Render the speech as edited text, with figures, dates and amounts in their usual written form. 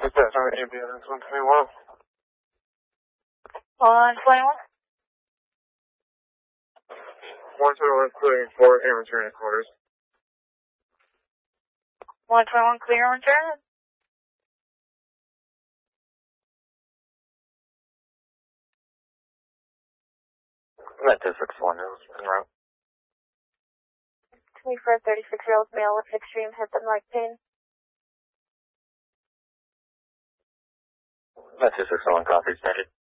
What's that? Sorry, ambulance 121. 121. 121 clearing for air return headquarters. 121 clear and return. Met 261 is en route. 36-year-old male with extreme hip and leg pain. Met 261 copy, standard.